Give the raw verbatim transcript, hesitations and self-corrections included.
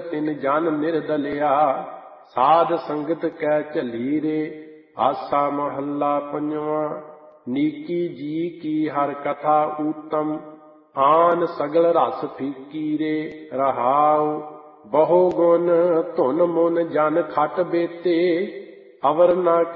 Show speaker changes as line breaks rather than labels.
ਤਿਨ ਜਨ ਨਿਰਦਲਿਆ। ਸਾਧ ਸੰਗਤ ਕੈ ਝੱਲੀ ਰੇ, ਆਸਾ ਮਹੱਲਾ ਪੰਜਵਾਂ। ਨੀਕੀ ਜੀ ਕੀ ਹਰ ਕਥਾ ਊਤਮ, ਆਨ ਸਗਲ ਰਸ ਫੀਕੀ ਰੇ। ਰਹਾਉ ਬਹੁ ਗੁਣ ਧੁਨ ਮੁਨ ਜਨ ਖਟ ਬੇਤੇ, ਅਵਰ ਨਾ